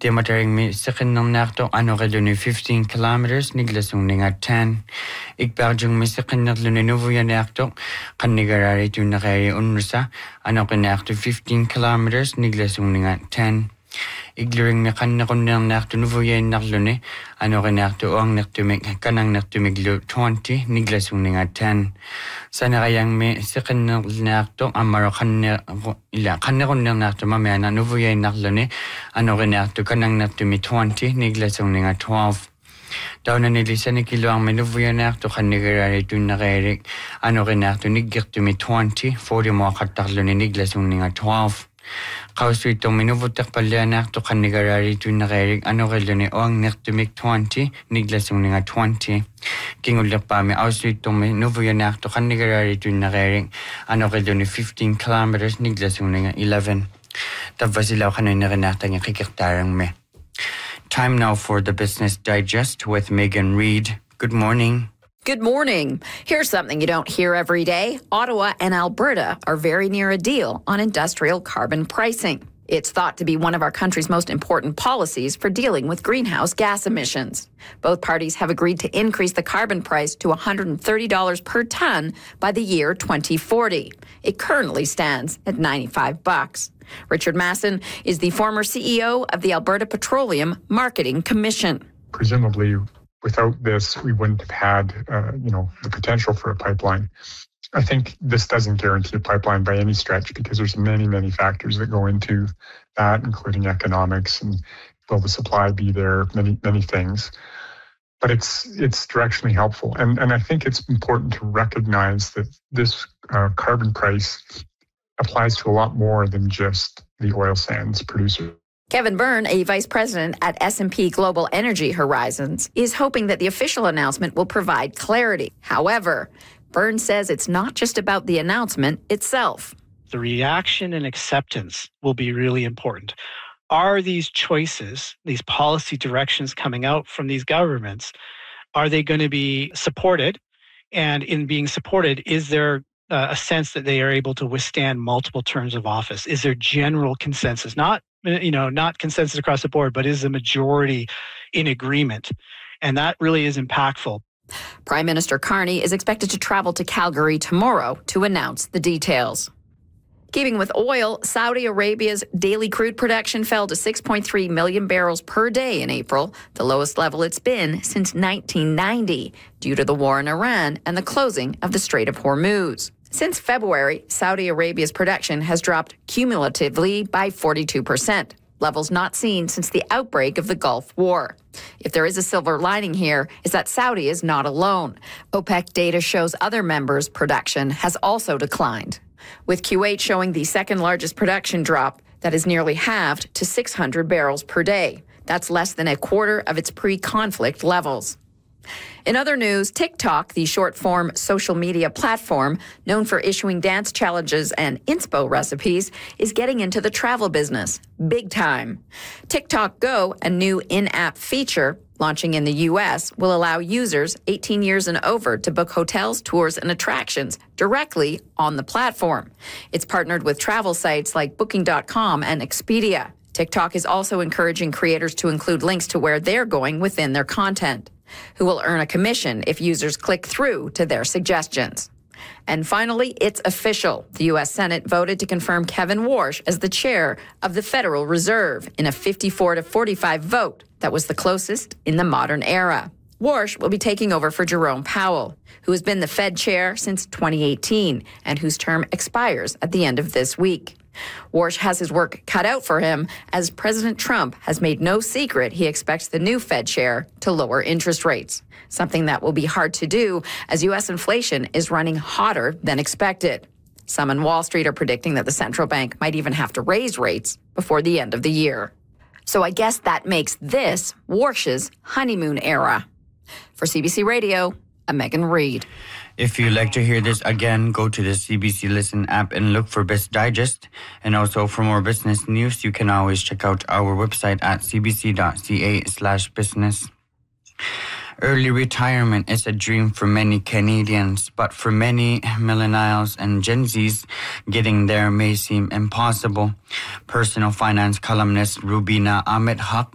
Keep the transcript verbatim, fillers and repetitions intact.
Timatering mi sikinnam nakto ano kaduni fifteen kilometers niglasung ninga ten. Ikbarjung mi sikinnatluni nuvuya nakto kanigarari tu nakari unrusa ano kanakto fifteen kilometers niglasung ninga ten. Igluring mi kannakunnang nakto nuvuya nakluni ano kanakto ang naktumik kanang naktumiglu twenty niglasung ninga ten. Sana kayang mi sikinnal nakto amaro kanna ila kannakunnang nakto mamaya nuvuya nakluni ano kanakto kanang naktumi twenty niglasung ninga twelve. Daw na nilisa ni kilo ang minuvuya nakto kanigarari tu nakairik ano kanakto nigiktumi twenty forty mo kataklo ni niglasung ninga twelve. Kauswito minuvutak pala nakto kanigarari tu nakairik ano kalo ni oang naktumik twenty niglasung ninga twenty. Kingulak pa mi auswito minuvuya nakto kanigarari tu nakairik ano kalo ni fifteen kilometers niglasung ninga eleven. Tapasilaw kanina kanakta niya kikiktarang me. Time now for the Business Digest with Megan Reid. Good morning. Good morning. Here's something you don't hear every day. Ottawa and Alberta are very near a deal on industrial carbon pricing. It's thought to be one of our country's most important policies for dealing with greenhouse gas emissions. Both parties have agreed to increase the carbon price to one hundred thirty dollars per ton by the year twenty forty. It currently stands at ninety-five bucks. Richard Masson is the former C E O of the Alberta Petroleum Marketing Commission. Presumably, without this, we wouldn't have had, uh, you know, the potential for a pipeline. I think this doesn't guarantee a pipeline by any stretch because there's many, many factors that go into that, including economics and will the supply be there, many, many things. But it's it's directionally helpful. And, and I think it's important to recognize that this uh, carbon price applies to a lot more than just the oil sands producer. Kevin Byrne, a vice president at S and P Global Energy Horizons, is hoping that the official announcement will provide clarity. However, Byrne says it's not just about the announcement itself. The reaction and acceptance will be really important. Are these choices, these policy directions coming out from these governments, are they going to be supported? And in being supported, is there uh, a sense that they are able to withstand multiple terms of office? Is there general consensus? Not, you know, not consensus across the board, but is the majority in agreement? And that really is impactful. Prime Minister Carney is expected to travel to Calgary tomorrow to announce the details. Keeping with oil, Saudi Arabia's daily crude production fell to six point three million barrels per day in April, the lowest level it's been since nineteen ninety, due to the war in Iran and the closing of the Strait of Hormuz. Since February, Saudi Arabia's production has dropped cumulatively by forty-two percent, levels not seen since the outbreak of the Gulf War. If there is a silver lining here, is that Saudi is not alone. OPEC data shows other members' production has also declined, with Kuwait showing the second largest production drop that is nearly halved to six hundred barrels per day. That's less than a quarter of its pre-conflict levels. In other news, TikTok, the short-form social media platform known for issuing dance challenges and inspo recipes, is getting into the travel business big time. TikTok Go, a new in-app feature launching in the U S, will allow users eighteen years and over to book hotels, tours, and attractions directly on the platform. It's partnered with travel sites like Booking dot com and Expedia. TikTok is also encouraging creators to include links to where they're going within their content, who will earn a commission if users click through to their suggestions. And finally, it's official. The U S Senate voted to confirm Kevin Warsh as the chair of the Federal Reserve in a fifty-four to forty-five vote that was the closest in the modern era. Warsh will be taking over for Jerome Powell, who has been the Fed chair since twenty eighteen and whose term expires at the end of this week. Warsh has his work cut out for him, as President Trump has made no secret he expects the new Fed chair to lower interest rates, something that will be hard to do as U S inflation is running hotter than expected. Some on Wall Street are predicting that the central bank might even have to raise rates before the end of the year. So I guess that makes this Warsh's honeymoon era. For C B C Radio, I'm Megan Reid. If you'd like to hear this again, go to the C B C Listen app and look for Biz Digest. And also for more business news, you can always check out our website at cbc.ca slash business. Early retirement is a dream for many Canadians, but for many millennials and Gen Zs, getting there may seem impossible. Personal finance columnist Rubina Ahmed Haq